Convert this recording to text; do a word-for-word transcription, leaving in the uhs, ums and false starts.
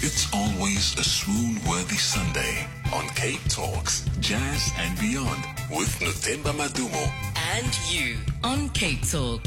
It's always a swoon-worthy Sunday on Cape Talks, Jazz and Beyond with Nothemba Madumo. And you on Cape Talk.